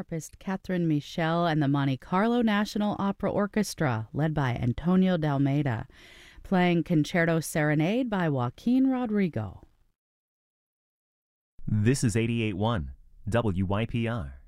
harpist Catherine Michel and the Monte Carlo National Opera Orchestra, led by Antonio D'Almeida, playing Concerto Serenade by Joaquin Rodrigo. This is 88.1 WYPR.